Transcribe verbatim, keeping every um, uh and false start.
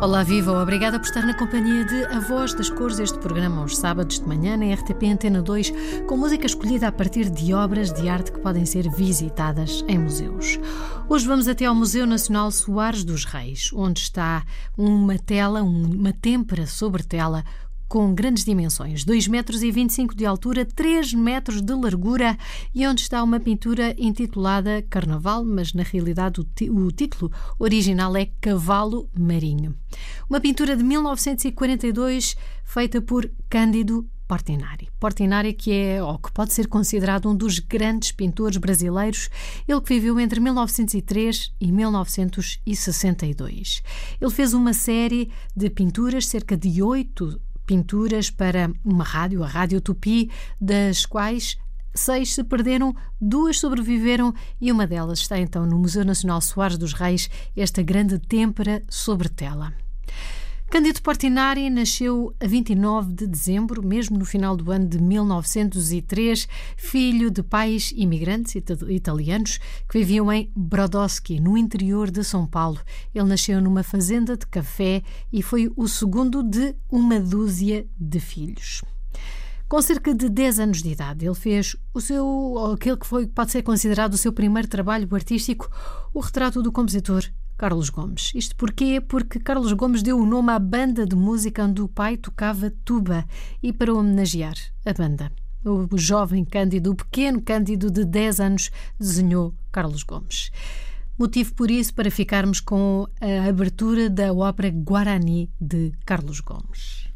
Olá, viva! Obrigada por estar na companhia de A Voz das Cores, este programa aos sábados de manhã na R T P Antena dois, com música escolhida a partir de obras de arte que podem ser visitadas em museus. Hoje vamos até ao Museu Nacional Soares dos Reis, onde está uma tela, uma têmpera sobre tela, com grandes dimensões, dois metros e vinte e cinco de altura, três metros de largura, e onde está uma pintura intitulada Carnaval, mas na realidade o, ti- o título original é Cavalo Marinho. Uma pintura de mil novecentos e quarenta e dois, feita por Cândido Portinari. Portinari, que é, ou que pode ser considerado um dos grandes pintores brasileiros, ele que viveu entre mil novecentos e três e mil novecentos e sessenta e dois. Ele fez uma série de pinturas, cerca de oito pinturas para uma rádio, a Rádio Tupi, das quais seis se perderam, duas sobreviveram e uma delas está então no Museu Nacional Soares dos Reis, esta grande têmpera sobre tela. Cândido Portinari nasceu a vinte e nove de dezembro, mesmo no final do ano de mil novecentos e três, filho de pais imigrantes italianos que viviam em Brodowski, no interior de São Paulo. Ele nasceu numa fazenda de café e foi o segundo de uma dúzia de filhos. Com cerca de dez anos de idade, ele fez o seu, aquele que foi, pode ser considerado o seu primeiro trabalho artístico, o retrato do compositor Carlos Gomes. Isto porquê? Porque Carlos Gomes deu o nome à banda de música onde o pai tocava tuba, e para homenagear a banda, o jovem Cândido, o pequeno Cândido de dez anos, desenhou Carlos Gomes. Motivo por isso para ficarmos com a abertura da ópera Guarani de Carlos Gomes.